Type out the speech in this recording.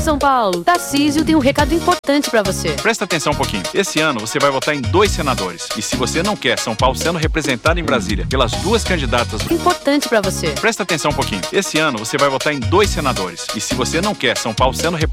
São Paulo, Tarcísio tem um recado importante pra você. Presta atenção um pouquinho. Esse ano você vai votar em 2 senadores. E se você não quer São Paulo sendo representado em Brasília pelas 2 candidatas... Importante pra você. Presta atenção um pouquinho. Esse ano você vai votar em 2 senadores. E se você não quer São Paulo sendo representado